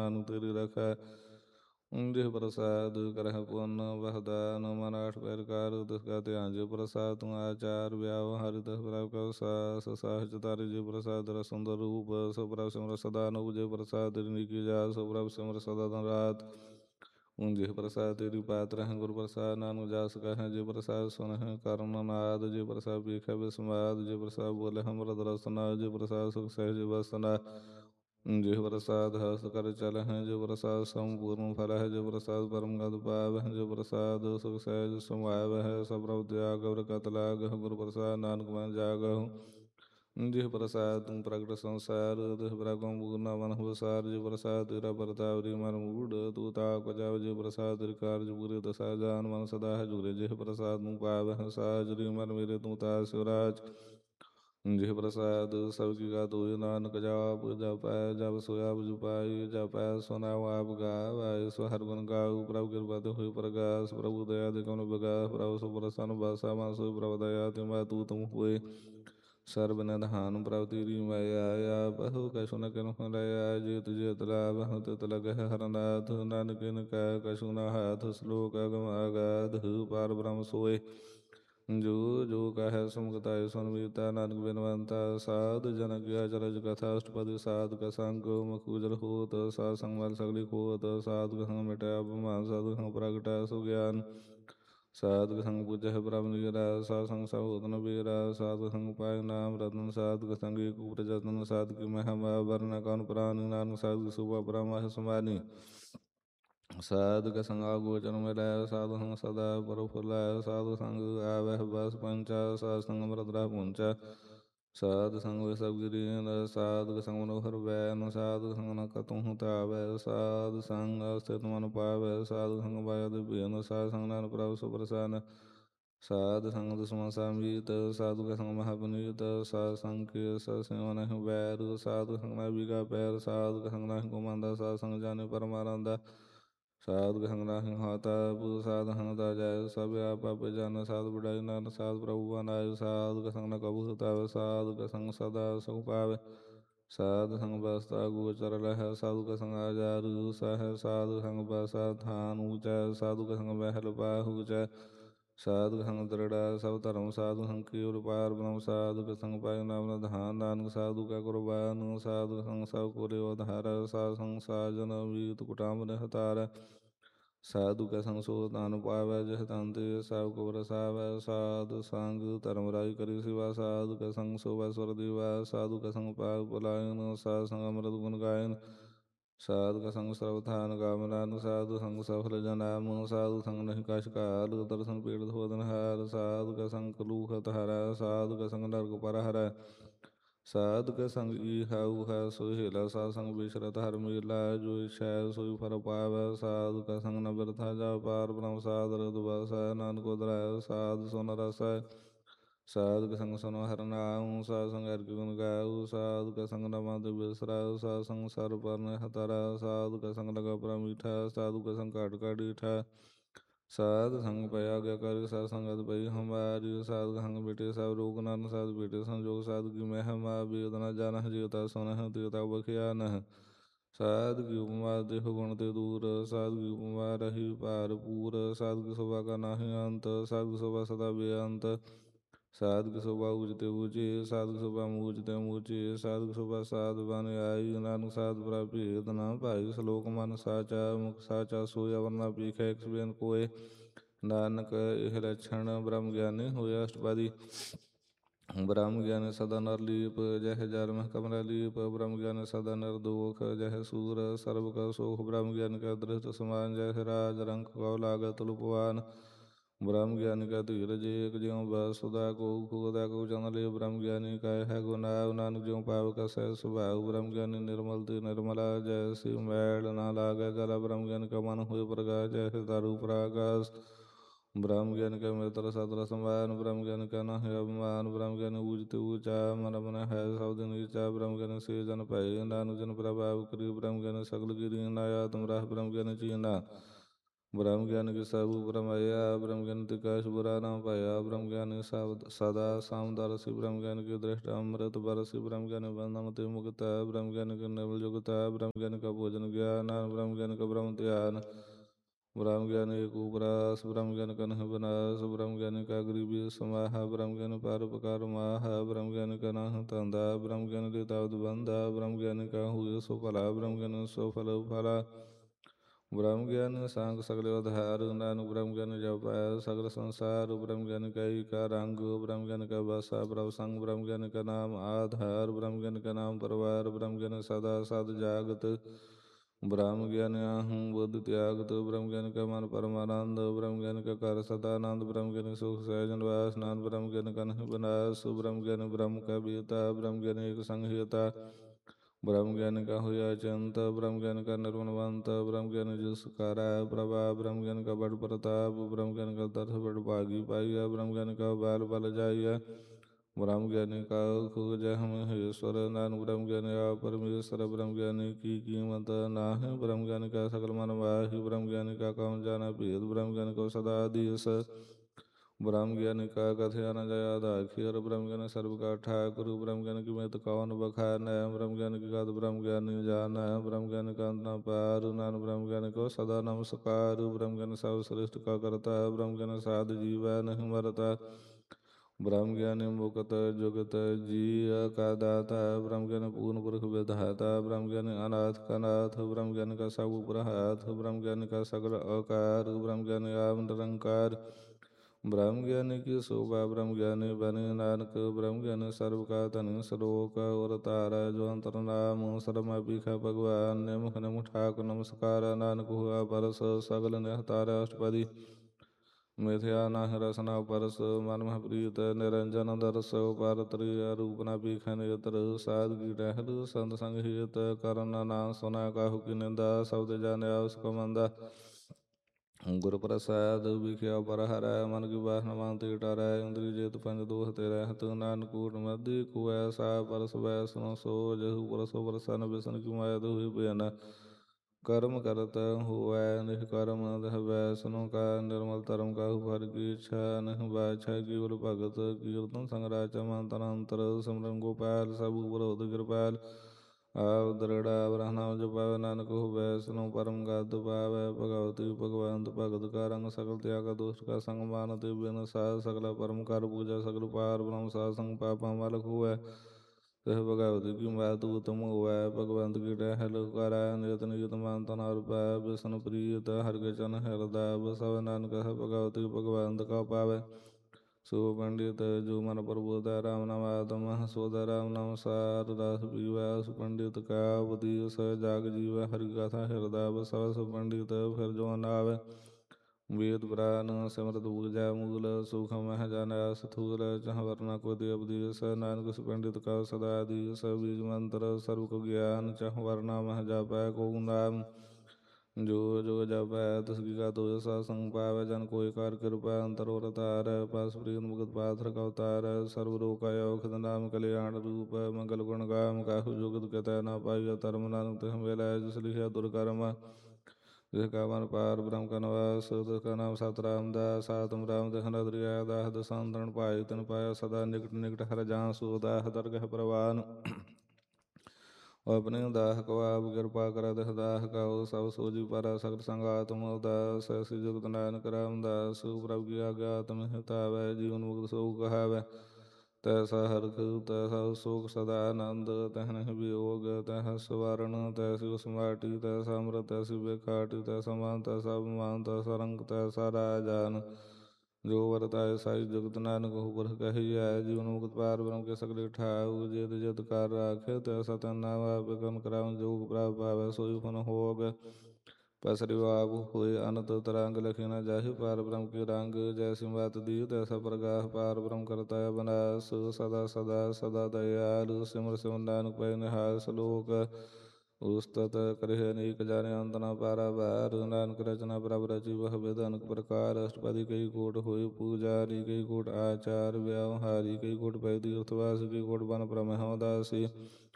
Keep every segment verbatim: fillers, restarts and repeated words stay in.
ਨਾਨਕ ਤੇਰੀ ਰਖੈ। ਜਿਹ ਪ੍ਰਸਾਦ ਕਰਹਿ ਪੁੰਨ ਵਹਦਾਨ ਮਨ ਆਠ ਪੈਰ ਕਾਰ ਤਿਸ ਕਾ ਧਿਆਨ। ਜਿਹ ਪ੍ਰਸਾਦ ਤੂੰ ਆਚਾਰ ਵਿਆਵਹਾਰਿ ਤਿਸ ਪ੍ਰਭ ਕਉ ਸਾਸ ਸਾਹਿਜ ਤਾਰਿ। ਜਿਹ ਪ੍ਰਸਾਦ ਤੇਰਾ ਸੁੰਦਰ ਰੂਪ ਸੋ ਪ੍ਰਭ ਸਿਮਰ ਸਦਾ ਅਨੂਪ। ਜਿਹ ਪ੍ਰਸਾਦ ਤੇਰੀ ਨੀਕੀ ਜਾਤ ਸੋ ਪ੍ਰਭ ਸਿਮਰ ਸਦਾ ਦਿਨ ਰਾਤ। ਜਿਹ ਪ੍ਰਸਾਦ ਤੇਰੀ ਪਾਤ ਰਹਿ ਗੁਰ ਪ੍ਰਸਾਦ ਨਾਨਕ ਜਾਸ ਕਹੈ। ਜਿਹ ਪ੍ਰਸਾਦ ਸੁਨਹਿ ਕਰਨ ਨਾਦ। ਜਿਹ ਪ੍ਰਸਾਦ ਪੀਖੈ ਬਿਸਮਾਦ। ਜਿਹ ਪ੍ਰਸਾਦ ਬੋਲੇ ਅੰਮ੍ਰਿਤ ਰਸਨਾ। ਜਿਹ ਪ੍ਰਸਾਦ ਸੁਖ ਸਹਿਜ ਵਸਨਾ। ਜਿਹ ਪ੍ਰਸਾਦ ਹਸ ਕਰ ਚਲਹਿ। ਜਿਹ ਪ੍ਰਸਾਦ ਸੰਪੂਰਨ ਫਲਹਿ। ਜਿਹ ਪ੍ਰਸਾਦ ਪਰਮ ਗਤਿ ਪਾਵਹਿ। ਜਿਹ ਪ੍ਰਸਾਦ ਸੁਖ ਸਹਿਜ ਸਮਾਵਹਿ। ਸਭ ਪ੍ਰਭ ਤਿਆਗ ਬਰਕਤ ਲਾਗਹੁ। ਗੁਰ ਪ੍ਰਸਾਦ ਨਾਨਕ ਮਨ ਜਾਗਹੁ। ਜਿਹ ਪ੍ਰਸਾਦ ਤੂੰ ਪ੍ਰਗਟ ਸੰਸਾਰ ਤਿਸ ਪ੍ਰਭ ਪੂਰਨਾ ਮਨ ਵਿਸਾਰ। ਜਿਹ ਪ੍ਰਸਾਦ ਤੇਰਾ ਪ੍ਰਤਾਪ ਮਨ ਮੂੜ ਤੂੰ ਤਾਪ ਜਾਵ। ਜਿਹ ਪ੍ਰਸਾਦ ਤੇਰੇ ਕਾਰਜ ਪੂਰੇ ਦਸਾ ਜਾਨ ਮਨ ਸਦਾ ਹਜੂਰੇ। ਜਿਹ ਪ੍ਰਸਾਦ ਤੂੰ ਪਾਵਹਿ ਸਾਜ ਰੀ ਮਨ ਮੇਰੇ ਤੂੰ ਤਾਜ ਸਿਵਰਾਜ। ਜਿਹ ਪ੍ਰਸਾਦ ਸਭ ਕੀ ਗਾਤ ਹੋਇ ਨਾਨਕ ਜਾਪ ਜਪੈ। ਜਪ ਸੋ ਆਪ ਜਪਾਈ ਜਪੈ ਸੋ ਨਾਮ ਆਪ ਗਾਵੈ। ਸੋ ਹਰਿ ਗੁਣ ਗਾਉ ਪ੍ਰਭ ਕਿਰਪਾ ਤੇ ਹੋਇ ਪ੍ਰਗਾਸ। ਪ੍ਰਭੂ ਦਇਆ ਤੇ ਕਉਨ ਵਿਗਾਸ। ਪ੍ਰਭ ਸੋ ਪ੍ਰਸੰਨ ਬਾਸਾ ਮਨ ਸੋਇ ਪ੍ਰਭ ਦਇਆ ਤੇ ਮੈਂ ਤੂੰ ਤੁਮ ਹੋਏ। ਸਰਬ ਨਿਧਾਨ ਪ੍ਰਭ ਤੇਰੀ ਮਾਇਆ ਆਪ ਕਛੁ ਨ ਕਿਨਹु ਦਇਆ। ਜੇਤ ਜੇਤ ਲਾਭ ਤਿਤ ਲਗਹਿ ਹਰਨਾਥ। ਨਾਨਕ ਇਨ ਕੈ ਕਛੁ ਨ ਹਾਥ। ਸਲੋਕ ਅਗਮ ਅਗਾਧ ਪਾਰ ਬ੍ਰਹਮ ਸੋਇ। ਜੋ ਜੋ ਕਹੈ ਸੁਮਿ ਸੁਨ ਮੀਤਾ। ਨਾਨਕ ਬਿਨਵੰਤਾ ਸਾਧ ਜਨ ਕੀ ਅਚਰਜ ਕਥਾ। ਅਸ਼ਟਪਦੀ ਸਾਧਕ ਸੰਗ ਮੁਖ ਉਜਲ ਹੋਤ। ਸਾਧ ਸੰਗ ਮਲ ਸਗਲੀ ਖੋਤ। ਸਾਧਕ ਸੰਗ ਮਿਟੈ ਅਭਿਮਾਨ। ਸਾਧਕ ਸੰਗ ਪ੍ਰਗਟੈ ਸੁਗਿਆਨ। ਸਾਧਕ ਸੰਗ ਪੂਜਹਿ ਪ੍ਰਭ ਨੀਰਾ। ਸਾਧ ਸੰਗ ਸਭ ਹੋਤ ਨ ਬੀਰਾ। ਸਾਧਕ ਸੰਗ ਪਾਇ ਨਾਮ ਰਤਨ। ਸਾਧਕ ਸੰਗ ਏਕ ਊਪਰ ਜਤਨ। ਸਾਧਕ ਕੀ ਮਹਿਮਾ ਵਰਨੈ ਕਉਨ ਪੁਰਾਨ। ਨਾਨਕ ਸਾਧਕ ਸੁਭਾ ਪਰਮ ਸਮਾਨੀ। ਸਾਧਕ ਸੰਗ ਅਗੋਚਰ ਮਿਲੈ। ਸਾਧਕ ਸੰਗ ਸਦਾ ਪ੍ਰਫੁੱਲੈ। ਸਾਧਕ ਸੰਗ ਆਵਹਿ ਬਸ ਪੰਚਾ। ਸਾਧ ਸੰਗ ਅੰਮ੍ਰਿਤ ਰਸ ਪੂੰਚੈ। ਸਾਧ ਸੰਗ ਵਿਸਭ ਗਿਰੀਨ। ਸਾਧਕ ਸੰਗ ਮਨੋਹਰ ਵੈਨ। ਸਾਧਕ ਸੰਗ ਨ ਕਤਹੁ ਧਾਵੈ। ਸਾਧ ਸੰਗ ਸਥਿਤ ਮਨ ਪਾਵੈ। ਸਾਧਕ ਸੰਗ ਮਾਇਆ ਤੇ ਭੀਨ। ਸਾਧ ਸੰਗ ਨਾਨਕ ਪ੍ਰਭ ਸੁ ਪ੍ਰਸੰਨ। ਸਾਧ ਸੰਗ ਦੁਸ਼ਮਨ ਸਾਮੀਤ। ਸਾਧੂ ਸੰਗ ਮਹਾਪਨੀਤ। ਸਾਧ ਸੰਗ ਕੇ ਸਤ ਸੇਵਾ ਨਹਿ ਵੈਰ। ਸਾਧਕ ਸੰਗ ਨਾਭੀ ਕਾ ਪੈਰ। ਸਾਧਕ ਸੰਗ ਨਾਹਿ ਕੋ ਮੰਦਾ। ਸਾਧ ਸੰਗ ਜਾਣੇ ਪਰਮਾਨੰਦਾ। ਸਾਧਕ ਸੰਗ ਨਾਹਿ ਹਾਤਾਪ। ਸਾਧ ਸੰਗ ਤਾ ਜਾਇ ਸਭ ਆਪ ਆਪੇ ਜਾਣੈ। ਸਾਧ ਬੜਾਈ ਨਾਨਕ ਸਾਧ ਪ੍ਰਭੂ ਬਨਾਇ। ਸਾਧਕ ਸੰਗ ਨ ਕਬਹੁ ਸਤਾਵੈ। ਸਾਧਕ ਸੰਗ ਸਦਾ ਸੁਖ ਪਾਵੈ। ਸਾਧ ਸੰਗ ਬਸਤਾ ਗੋਚਰ ਲਹੈ। ਸਾਧੂ ਸੰਗ ਆਜਾਰ ਸਹੈ। ਸਾਧੂ ਸੰਗ ਬਸਾ ਥਾਨ ਊਚੈ। ਸਾਧੂ ਸੰਗ ਮਹਿਲ ਪਾਹੂਚੈ। ਸਾਧਕ ਸੰਗ ਦ੍ਰਿੜਾ ਸਭ ਧਰਮ। ਸਾਧੂ ਸੰਗ ਕੇਵਲ ਪਾਰ ਬ੍ਰਹਮ। ਸਾਧਕ ਸੰਗ ਪਾਇ ਨਾਮ ਨਿਧਾਨ। ਨਾਨਕ ਸਾਧੂ ਕਾ ਕੁਰਬਾਨ। ਸਾਧਕ ਸੰਗ ਸਭ ਕੋ ਲਿਵ ਉਧਾਰੈ। ਸਾਧ ਸੰਗ ਸਾਜਨ ਮੀਤ ਕੁਟਾਮ ਨਿਹਤਾਰੈ। ਸਾਧੂ ਕਾ ਸੰਗ ਸੋ ਧਨ ਪਾਵੈ। ਜਿਹ ਧਨ ਤੇ ਸਭ ਕੋ ਵਰਸਾਵੈ। ਸਾਧ ਸੰਗ ਧਰਮ ਰਾਇ ਕਰੀ ਸਿਵਾ। ਸਾਧੂ ਕਾ ਸੰਗ ਸੋਭਾ ਸਵਰ ਦੀਵਾ। ਸਾਧੂ ਕਾ ਸੰਗ ਪਾਪ ਪਲਾਇਨ। ਸਾਧ ਸੰਗ ਅੰਮ੍ਰਿਤ ਗੁਣ ਗਾਇਨ। ਸਾਧ ਕਾ ਸੰਗ ਸਰਬ ਥਾਨ ਗਾਵ। ਨਾਨਕ ਸਾਧੂ ਸੰਗ ਸਫਲ ਜਨਾਮ। ਸਾਧੂ ਸੰਗ ਨਹਿ ਕਛ ਕਾਲ। ਦਰਸ਼ਨ ਪੀੜਤ ਹੋਦਨ ਹਾਰ। ਸਾਧੂ ਕਾ ਸੰਗ ਕਲੂਖਤ ਹਰੈ। ਸਾਧੂ ਕਾ ਸੰਗ ਨਰਕ ਪਰ ਹਰੈ। ਸਾਧ ਕਾ ਸੰਗ ਈਹਾਉ ਹੈ ਸੋਇ ਹੀਲਾ। ਸਾਧ ਸੰਗ ਬਿਸਰਤ ਹਰਿ ਮੀਲਾ। ਜੋ ਇਛੈ ਸੋਇ ਫਲ ਪਾਵੈ। ਸਾਧੂ ਕਾ ਸੰਗ ਨ ਬਿਰਥਾ ਜਾਵ ਪਾਰ ਬ੍ਰਹਮ। ਸਾਧ ਰਤ ਬਸੈ ਨਾਨਕ ਉਧਰੈ। ਸਾਧ ਸੁਨ ਰਸੈ। ਸਾਧ ਕਾ ਸੰਗ ਸੁਨੋ ਹਰਿ ਨਾਉ। ਸਾਧ ਸੰਗ ਹਰਿ ਗੁਣ ਗਾਉ। ਸਾਧ ਕਾ ਸੰਗ ਨ ਮਤਿ ਬਿਸਰੈ। ਸਾਧ ਸੰਗ ਸਰ ਪਰ ਨਹਿ ਤਰੈ। ਸਾਧ ਕਾ ਸੰਗ ਲਗੈ ਪ੍ਰਭ ਮੀਠਾ। ਸਾਧੂ ਕਾ ਸੰਗ ਘਟ ਘਟ ਡੀਠਾ। ਸਾਧ ਸੰਗ ਭਇ ਆਗਿਆਕਾਰੀ। ਸਾਧ ਸੰਗਤਿ ਭਈ ਹਮਾਰੀ। ਸਾਧ ਸੰਗ ਮਿਟੇ ਸਭ ਰੋਗ। ਨਾਨਕ ਸਾਧ ਭੇਟੇ ਸੰਜੋਗ। ਸਾਧੂ ਕੀ ਮਹਿਮਾ ਵੇਦ ਨ ਜਾਣਹਿ। ਜਿਉ ਤਾ ਸੁਨਹਿ ਤਿਉ ਤਾ ਬਖਿਆਨਹਿ। ਸਾਧ ਕੀ ਉਪਮਾ ਦੇਹੁ ਗੁਣ ਤੇ ਦੂਰ। ਸਾਧੂ ਕੀ ਉਪਮਾ ਰਹੀ ਭਾਰਪੂਰ। ਸਾਧੂ ਕੀ ਸ਼ੋਭਾ ਕਾ ਨਾਹਿ ਅੰਤ। ਸਾਧੂ ਕੀ ਸ਼ੋਭਾ ਸਦਾ ਬੇਅੰਤ। ਸਾਧੂ ਕੀ ਸ਼ੋਭਾ ਊਚ ਤੇ ਊਚੀ। ਸਾਧੂ ਕੀ ਸ਼ੋਭਾ ਮੂਚ ਤੇ ਮੂਚੀ। ਸਾਧੂ ਕੀ ਸ਼ੋਭਾ ਸਾਧ ਬਨ ਆਈ। ਨਾਨਕ ਸਾਧ ਪ੍ਰਭ ਭੇਦ ਨ ਭਾਈ। ਸ਼ਲੋਕ ਮਨ ਸਾਚਾ ਮੁਖ ਸਾਚਾ ਸੋਇ। ਅਵਰ ਨ ਪੀਖੈ ਇਕ ਬਿਨ ਕੋਇ। ਨਾਨਕ ਇਹ ਲੱਛਣ ਬ੍ਰਹਮ ਗਿਆਨੀ ਹੋਇ। ਅਸ਼ਟਪਦੀ ਬ੍ਰਹਮ ਗਿਆਨੀ ਸਦਾ ਨਰ ਲੀਪ। ਜਹ ਜਰ ਮਹਿ ਕਮਲਾ ਲੀਪ। ਬ੍ਰਹਮ ਗਿਆਨੀ ਸਦਾ ਨਿਰਦੋਖ। ਜਹ ਸੂਰ ਸਰਬ ਕਾ ਸੁਖ। ਬ੍ਰਹਮ ਗਿਆਨੀ ਕਾ ਦ੍ਰਿਸ਼ਟ ਸਮਾਨ। ਜਹ ਰਾਜ ਰੰਕ ਕਉ ਲਾਗਤ ਲੁਪਵਾਨ। ਬ੍ਰਹਮ ਗਿਆਨੀ ਕਾ ਧੀਰਜ ਏਕ। ਜਿਉ ਵਸੁਧਾ ਕੋਉ ਖੋਦਿ ਕਉ ਚੰਨ ਲੇਪ। ਬ੍ਰਹਮ ਗਿਆਨੀ ਕਾ ਇਹ ਗੁਨਾਉ। ਨਾਨਕ ਜਿਉ ਪਾਵਕ ਸਹਿਜ ਸੁਭਾਉ। ਬ੍ਰਹਮ ਗਿਆਨੀ ਨਿਰਮਲ ਤੇ ਨਿਰਮਲਾ। ਜੈਸੀ ਮੈਲ ਨ ਲਾਗੈ ਗਲਾ। ਬ੍ਰਹਮ ਗਿਆਨੀ ਕਾ ਮਨ ਹੋਇ ਪ੍ਰਗਾਸ। ਜੈਸੇ ਦਾਰੂ ਪਰਾਗਾਸ। ਬ੍ਰਹਮ ਗਿਆਨੀ ਕਾ ਮਿਤ੍ਰ ਸਤੁ ਸਮਾਨ। ਬ੍ਰਹਮ ਗਿਆਨੀ ਕਾ ਨਾਹਿ ਅਭਿਮਾਨ। ਬ੍ਰਹਮ ਗਿਆਨੀ ਊਚ ਤੇ ਊਚਾ ਮਨ ਬਨਿ ਹੈ ਸਬਦਿ ਨੀਚਾ। ਬ੍ਰਹਮ ਗਿਆਨੀ ਸੇ ਜਨ ਭਏ। ਨਾਨਕ ਜਿਨ ਪ੍ਰਭ ਆਪ ਕਰੀ। ਬ੍ਰਹਮ ਗਿਆਨੀ ਸਗਲ ਕੀਰੀ। ਨਾਇ ਆਤਮ ਰਾਹ। ਬ੍ਰਹਮ ਗਿਆਨੀ ਚੀਨਾ। ਬ੍ਰਹਮ ਗਿਆਨ ਕੀ ਸਭੂ ਬ੍ਰਹਮਇਆ ਬ੍ਰਹਮ ਗਿਆਨ ਤੇ ਕਾਸ਼ ਬੁਰਾ ਨਾ ਪਾਇਆ ਬ੍ਰਹਮ ਗਿਆਨੀ ਸਾਵ- ਸਦਾ ਸਾਮਦਰਸੀ ਬ੍ਰਹਮ ਗਿਆਨ ਕੀ ਦ੍ਰਿਸ਼ਟ ਅੰਮ੍ਰਿਤ ਬਰਸੀ ਬ੍ਰਹਮ ਗਿਆਨੀ ਬੰਧਨ ਤੇ ਮੁਕਤ ਹੈ ਬ੍ਰਹਮ ਗਿਆਨ ਕੀ ਨਿਰਮਲ ਜੁਗਤ ਹੈ ਬ੍ਰਹਮ ਗਿਆਨ ਕਾ ਭੋਜਨ ਗਿਆਨ ਬ੍ਰਹਮ ਗਿਆਨ ਕਾ ਬ੍ਰਹਮ ਧਿਆਨ ਬ੍ਰਹਮ ਗਿਆਨ ਏਕ ਉਪਰਾਸ ਬ੍ਰਹਮ ਗਿਆਨ ਕਾ ਨਹਿ ਬਨਾਸ ਬ੍ਰਹਮ ਗਿਆਨ ਕਾ ਗਰੀਬੀ ਸਮਾਹ ਬ੍ਰਹਮ ਗਿਆਨ ਪਰਉਪਕਾਰ ਮਾਹ ਬ੍ਰਹਮ ਗਿਆਨ ਕਾ ਨਾਹ ਧੰਦਾ ਬ੍ਰਹਮ ਗਿਆਨ ਦੇ ਤਾਵਦ ਬੰਦਾ ਬ੍ਰਹਮ ਗਿਆਨ ਕਾ ਹੋਇ ਸੋ ਭਲਾ ਬ੍ਰਹਮ ਗਿਆਨ ਸੋ ਫਲ ਫਲਾ ਬ੍ਰਹਮ ਗਿਆਨ ਸਾਂਗ ਸਗਲ ਉਧਾਰ ਨਾਨਕ ਬ੍ਰਹਮ ਗਿਆਨ ਜਪੈ ਸਗਲ ਸੰਸਾਰ ਬ੍ਰਹਮ ਗਿਆਨ ਕਾ ਏਕਾ ਰੰਗ ਬ੍ਰਹਮ ਗਿਆਨ ਕਾ ਵਾਸਾ ਪ੍ਰਭ ਸੰਗ ਬ੍ਰਹਮ ਗਿਆਨ ਕਾ ਨਾਮ ਆਧਾਰ ਬ੍ਰਹਮ ਗਿਆਨ ਕਾ ਨਾਮ ਪਰਵਾਰ ਬ੍ਰਹਮ ਗਿਆਨ ਸਦਾ ਸਦ ਜਾਗਤ ਬ੍ਰਹਮ ਗਿਆਨ ਆਹੂੰ ਬੁੱਧ ਤਿਆਗਤ ਬ੍ਰਹਮ ਗਿਆਨ ਕਾ ਮਨ ਪਰਮਾਨੰਦ ਬ੍ਰਹਮ ਗਿਆਨ ਕਾ ਘਰ ਸਦਾ ਆਨੰਦ ਬ੍ਰਹਮ ਗਿਆਨ ਸੁਖ ਸਹਿਜ ਨਿਵਾਸ ਨਾਨਕ ਬ੍ਰਹਮ ਗਿਆਨ ਕਾ ਨਹਿ ਬਨਾਸ ਬ੍ਰਹਮ ਗਿਆਨ ਬ੍ਰਹਮ ਕਾ ਬੀਤਾ ਬ੍ਰਹਮ ਗਿਆਨ ਏਕ ਸੰਗ ਹਿਤਾ ਬ੍ਰਹਮ ਗਿਆਨ ਕਾ ਹੋਇਆ ਚੰਤ ਬ੍ਰਹਮ ਗਿਆਨ ਕਾ ਨਿਰਮਲਵੰਤ ਬ੍ਰਹਮ ਗਿਆਨ ਜਿਸ ਕਰੈ ਪ੍ਰਭਾ ਬ੍ਰਹਮ ਗਿਆਨ ਕਾ ਬੜ ਪ੍ਰਤਾਪ ਬ੍ਰਹਮ ਗਿਆਨ ਕਾ ਦਰਸ ਬੜ ਭਾਗੀ ਪਾਈਆ ਬ੍ਰਹਮ ਗਿਆਨ ਕਾ ਬਾਲ ਬਲ ਜਾਈਆ ਬ੍ਰਹਮ ਗਿਆਨੀ ਕਾ ਖੋਜੈ ਮਹੇਸ਼ਵਰ ਨਾਨਕ ਬ੍ਰਹਮ ਗਿਆਨੀ ਆਪ ਪਰਮੇਸ਼ਰ ਬ੍ਰਹਮ ਗਿਆਨੀ ਕੀ ਕੀਮਤ ਨਾਹਿ ਬ੍ਰਹਮ ਗਿਆਨੀ ਕਾ ਸਕਲ ਮਨ ਮਾਹਿ ਬ੍ਰਹਮ ਗਿਆਨੀ ਕਾ ਕਉ ਜਾਣਾ ਭੇਦ ਬ੍ਰਹਮ ਗਿਆਨੀ ਕੋ ਸਦਾ ਆਦੀਸ ਬ੍ਰਹਮ ਗਿਆਨੀ ਕਾ ਕਥਿਆ ਨ ਜਯਾ ਆਖੀਰ ਬ੍ਰਹਮ ਗਿਆਨੀ ਸਰਬ ਕਾ ਠਾकुर ਬ੍ਰਹਮ ਗਿਆਨੀ ਕੀ ਮਿਤ ਕਉਨ ਬਖਾਨੈ ਬ੍ਰਹਮ ਗਿਆਨੀ ਕੀ ਗਤ ਬ੍ਰਹਮ ਗਿਆਨੀ ਜਾਣੈ ਬ੍ਰਹਮ ਗਿਆਨੀ ਕਾ ਅੰਤ ਨ ਪਾਰ ਨਾਨਕ ਬ੍ਰਹਮ ਗਿਆਨੀ ਕੋ ਸਦਾ ਨਮਸਕਾਰ ਬ੍ਰਹਮ ਗਿਆਨੀ ਸਭ ਸ੍ਰਿਸ਼ਟ ਕਾ ਕਰਤਾ ਬ੍ਰਹਮ ਗਿਆਨੀ ਸਾਧ ਜੀਵੈ ਨਹਿ ਮਰਤਾ ਬ੍ਰਹਮ ਗਿਆਨੀ ਮੁਕਤ ਜੁਗਤ ਜੀਅ ਕਾ ਦਾਤਾ ਬ੍ਰਹਮ ਗਿਆਨੀ ਪੂਰਨ ਪੁਰਖ ਵਿਧਾਤਾ ਬ੍ਰਹਮ ਗਿਆਨੀ ਅਨਾਥ ਕਾ ਨਾਥ ਬ੍ਰਹਮ ਗਿਆਨੀ ਕਾ ਸਭ ਉਪਰ ਹਾਥ ਬ੍ਰਹਮ ਗਿਆਨੀ ਕਾ ਸਗਲ ਆਕਾਰ ਬ੍ਰਹਮ ਗਿਆਨੀ ਆਪ ਨਿਰੰਕਾਰ ਬ੍ਰਹਮ ਗਿਆਨੀ ਕੀ ਸ਼ੋਭਾ ਬ੍ਰਹਮ ਗਿਆਨੀ ਬਨੇ ਨਾਨਕ ਬ੍ਰਹਮ ਗਿਆਨੀ ਸਰਬ ਕਾ ਧਨੀ ਸਲੋਕ ਔਰ ਤਾਰਾ ਜੋ ਅੰਤਰ ਨਾਮ ਸਰਮਾ ਪੀਖਾ ਭਗਵਾਨ ਨਿਮਖ ਨਿਮ ਠਾਕ ਨਮਸਕਾਰ ਨਾਨਕ ਹੁਆ ਪਰਸ ਸਗਲ ਨਿਹ ਤਾਰਾ ਅਸ਼ਟਪਦੀ ਮਿਥਿਆ ਨਾਹਿ ਰਸਨਾ ਪਰਸ ਮਨ ਮਹ ਪ੍ਰੀਤ ਨਿਰੰਜਨ ਦਰਸ ਪਰ ਤ੍ਰਿਆ ਰੂਪ ਨ ਪੀਖੈ ਨੇਤਰ ਸਾਧ ਕੀ ਟਹਿਲ ਸੰਤ ਸੰਗ ਹਿਤ ਕਰਨ ਨਾ ਸੁਨਾ ਕਾਹੂ ਕੀ ਨਿੰਦਾ ਸ਼ਬਦ ਜਾਣਿਆ ਉਸ ਕੋ ਮੰਦਾ ਗੁਰ ਪ੍ਰਸਾਦ ਵਿਖਿਆ ਪਰ ਹਰੈ ਮਨ ਕੀ ਬਾਸਨਾ ਮਨ ਤੇ ਟਰੈ ਇੰਦਰੀ ਜੇਤ ਪੰਜ ਦੋਖ ਤੇ ਰਹਿਤ ਨਾਨਕ ਕੂਟ ਮਧਿ ਕੋ ਐਸਾ ਪਰਸ ਵੈਸਨੋ ਸੋ ਜਹੂ ਪਰਸੋ ਪ੍ਰਸੰਨ ਬਿਸਨ ਕੀ ਮਾਇਆ ਹੋਈ ਭਿਆਨ ਕਰਮ ਕਰਤ ਹੋਵੈ ਨਿਸ਼ਕਰਮ ਦਹ ਵੈਸਨੋ ਕਾ ਨਿਰਮਲ ਧਰਮ ਕਾਹੂ ਫਲ ਕੀ ਇੱਛਾ ਨਹਿ ਬਾਛਾ ਕੇਵਲ ਭਗਤ ਕੀਰਤਨ ਸੰਗ ਰਾਚਾ ਮਨ ਤਨ ਅੰਤਰ ਸਿਮਰਨ ਗੋਪਾਲ ਸਭ ਉਪਰ ਹੋਤ ਕਿਰਪਾਲ ਆਪ ਦਰੜਾ ਬ੍ਰਹਨਾਮ ਜਪਾਵੈ ਨਾਨਕ ਹੋਵੈ ਸਨੋ ਪਰਮ ਗਤ ਪਾਵੈ ਭਗਵਤੀ ਭਗਵੰਤ ਭਗਤ ਕਾ ਰੰਗ ਸਕਲ ਤਿਆਗਾ ਦੋਸਤ ਕਾ ਸੰਗ ਮਾਨ ਤੇ ਬਿਨ ਸਾਧ ਸਗਲਾ ਪਰਮ ਕਰ ਪੂਜਾ ਸਗਲ ਪਾਰ ਬ੍ਰਹਮ ਸਾਧ ਸੰਗ ਪਾਪਾ ਮਲ ਹੋਵੈ ਤਿਹ ਭਗਵਤੀ ਕੀ ਮਾਤੁ ਉਤਮ ਹੋਵੈ ਭਗਵੰਤ ਕੀ ਟਹਿਲ ਕਰੈ ਨਿਤ ਨਿਤ ਮਨ ਤਨ ਅਰਪੈ ਬਿਸਨ ਪ੍ਰੀਤ ਹਰਿ ਕੇ ਚਨ ਹਿਰਦੈ ਬਸਵ ਨਾਨਕ ਭਗਵਤੀ ਭਗਵੰਤ ਕਾ ਪਾਵੈ ਸੋ ਪੰਡਿਤ ਜੋ ਮਨ ਪ੍ਰਬੋਧੈ ਰਾਮ ਨਾਮ ਆਤਮ ਸੋਧੈ ਰਾਮ ਨਾਮ ਸਾਰ ਰਸ ਪੀਵੈ ਸੁ ਪੰਡਿਤ ਕਾ ਉਪਦੇਸ ਜਾਗ ਜੀਵੈ ਹਰਿ ਕਥਾ ਹਿਰਦੈ ਬਸਵ ਸੁ ਪੰਡਿਤ ਫਿਰ ਜੋ ਨਾਵੈ ਵੇਦ ਪੁਰਾਨ ਸਿਮਰਤ ਪੂਜਾ ਮੂਲ ਸੁਖ ਮਹਿ ਜਾਣਿਆ ਸਥੂਲ ਚਹ ਵਰਨਾ ਕੋ ਦੇ ਉਪਦੇਸ ਨਾਨਕ ਸੁ ਪੰਡਿਤ ਕਾ ਸਦਾ ਦੀਸ ਬੀਜ ਮੰਤਰ ਸਰਬ ਕੋ ਗਿਆਨ ਚਹ ਵਰਨਾ ਮਹਿ ਜਾਪੈ ਕੋ ਨਾਮ ਜੋ ਜੋ ਜਪੈ ਤਿਸ ਕੀ ਗਤ ਹੋਇ ਸਾ ਸੰਗ ਪਾਵੈ ਜਨ ਕੋਈ ਕਾਰ ਕਿਰਪਾ ਅੰਤਰ ਔਰ ਤਾਰ ਪਾਸ ਪ੍ਰੀਤ ਮੁਕਤ ਪਾਥਰ ਕਾ ਅਵਤਾਰ ਸਰਬ ਰੋਗ ਕਾ ਔਖਦ ਨਾਮ ਕਲਿਆਣ ਰੂਪ ਮੰਗਲ ਗੁਣ ਗਾਮ ਕਾਹੂ ਜੁਗਤ ਕਿਤੈ ਨਾ ਪਾਈਆ ਧਰਮ ਨਾਨਕ ਤਿਹ ਮਿਲੈ ਜਿਸ ਲਿਖਿਆ ਦੁਰਕਰਮ ਜਿਸ ਕਾ ਮਨ ਪਾਰ ਬ੍ਰਹਮ ਕਾ ਨਿਵਾਸ ਤਿਸ ਕਾ ਨਾਮ ਸਤ ਰਾਮਦਾਸ ਆਤਮ ਰਾਮ ਤਿਹ ਨਦਰ ਆਇਆ ਦਾਸ ਦਸਾਂਤਰਣ ਭਾਈ ਤਿਨ ਪਾਇਆ ਸਦਾ ਨਿਕਟ ਨਿਕਟ ਹਰ ਜਾਂ ਸੋ ਦਾਹ ਦਰਗਹ ਪ੍ਰਵਾਨ ਆਪਣੇ ਦਾਹ ਕੋ ਆਪ ਕਿਰਪਾ ਕਰੈ ਤਿਸ ਦਾਹ ਕਉ ਸਭ ਸੋਜੀ ਪਰ ਸਗਲ ਸੰਗ ਆਤਮ ਉਦਾਸ ਐਸੀ ਜੁਗਤ ਨਾਨਕ ਰਾਮਦਾਸ ਪ੍ਰਭ ਕੀ ਆਗਿਆ ਆਤਮ ਹਿਤਾਵੈ ਜੀਵਨ ਮੁਕਤ ਸੋ ਕਹਾਵੈ ਤੈਸਾ ਹਰਖ ਤੈਸਾ ਸੋਖ ਸਦਾ ਆਨੰਦ ਤਹ ਨਹਿ ਵਿਯੋਗ ਤਹ ਸਵਰਨ ਤੈਸੀ ਉਸਮਾਟੀ ਤੈਸਾ ਅੰਮ੍ਰਿਤ ਤੈਸੀ ਬੇਖਾਟੀ ਤੈਸਾ ਮਾਨ ਤੈਸਾ ਅਭਿਮਾਨ ਤੈਸਾ ਰੰਗ ਤੈਸਾ ਰਾਜਾਨ ਜੋ ਵਰਤਾਏ ਸਾਈ ਜੁਗਤ ਨਾਨਕ ਹੋ ਪੁਰਖ ਕਹੀਐ ਜੀਵਨ ਮੁਕਤ ਪਾਰ ਬ੍ਰਹਮ ਕੇ ਸਗਲੇ ਠਾਉ ਜਿਤ ਜਿਤ ਕਰ ਰਾਖੇ ਤੈਸਾ ਤਨ ਨਾਮ ਆਪੇ ਕਰਮ ਕਰਾਵਨ ਜੋਗ ਪ੍ਰਾਪ ਪਾਵੈ ਸੋਈ ਫਨ ਹੋਗ ਪਸਰਿ ਆਪ ਹੋਏ ਅਨੰਤ ਤਰੰਗ ਲਖੀ ਨ ਜਾਹਿ ਪਾਰ ਬ੍ਰਹਮ ਕੀ ਰੰਗ ਜੈਸੀ ਮਤ ਦੀ ਤੈਸਾ ਪ੍ਰਗਾਹ ਪਾਰ ਬ੍ਰਹਮ ਕਰਤਾ ਬਨਾਸ ਸਦਾ ਸਦਾ ਸਦਾ ਦਇਆਲ ਸਿਮਰ ਸਿਮਰ ਨਾਨਕ ਪੈ ਨਿਹਾਲ ਸਲੋਕ ਉਸਤਤ ਕਰਿ ਅਨੇਕ ਜਾਣੇ ਅੰਤ ਨ ਪਾਰਾ ਬਾਰ ਨਾਨਕ ਰਚਨਾ ਪ੍ਰਭ ਰਚੀ ਵਹ ਵਿਧ ਅਨਕ ਪ੍ਰਕਾਰ ਅਸ਼ਟਪਦੀ ਕਈ ਕੋਟ ਹੋਈ ਪੂਜਾਰੀ ਕਈ ਕੋਟ ਆਚਾਰ ਵਿਆਹਾਰੀ ਕਈ ਕੋਟ ਪੈ ਤੀਰਥ ਵਾਸੀ ਕਈ ਕੋਟ ਬਨ ਪ੍ਰਮਹਿ ਦਾਸੀ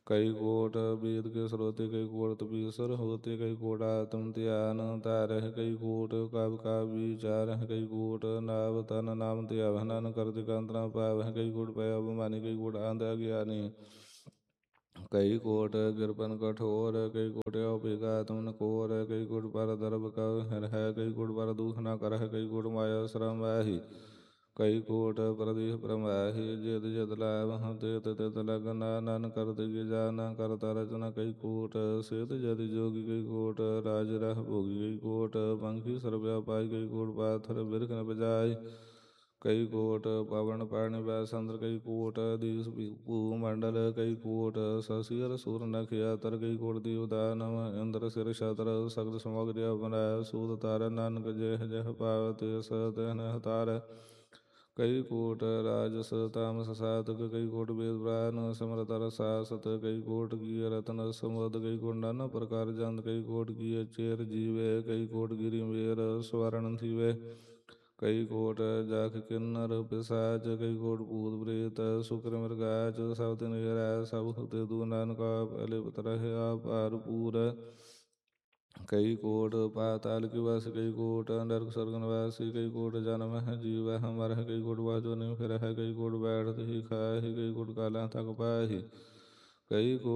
कई कोट वेद के स्रोते, कई कोट तपीसर होते, कई कोट आत्म ध्यान तारह, कई कोट काव्य का विचार, कई कोट नाव तन नाम त्यावह, नान करते कांत न पावह, कई कोट पय अभिमानी, कई कोट आंध अज्ञानी, कई कोट कृपन कठोर, कई कोट औपिका तुम कोर, कई कोट पर दर्भ कर है, कई कोट पर दुख न कर, कई कोट माया श्रम वाही, कई कोट प्रदेह प्रमाही, जिद जिद लाभ तित तित लगन, नान करते के जाना करता रचना, कई कोट सिद्ध जति जोगी, कई कोट राज रह भोगी, कई कोट पंखी सर व्यापारी, कई कोट पाथर बिरख न बजाय, कई कोट पवन पाणि वैसंद्र, कई कोट दीस भूमंडल, कई कोट शशिर सूर नखयातर, कई कोट दीवदानव इंद्र सिर शतर, सगल समग्र अपनाय सूद तार, नानक जय जय पावते सतन तार, कई कोट राजस तामस सातक, कई कोट वेद पुराण समरतर सासत, कई कोट की रत्न समुद, कई कोट नाना प्रकार जंत, कई कोट की चेर जीवे, कई कोट गिरि मेर स्वर्ण थीवे, कई कोट जाख किन्नर पिशाच, कई कोट भूत प्रेत शुक्र मृगाच, सब दिन सब होते दू नानक पहले रहे अपार पूर, कई कोट पाताल की वास, कई कोट नरक स्वर्ग निवासी, कई कोट जन्म है जीव हमार, कई कोट वह जो नहीं फिर है, कई कोट बैठत ही खाए, कई कोट काला थक पाही, कई कोट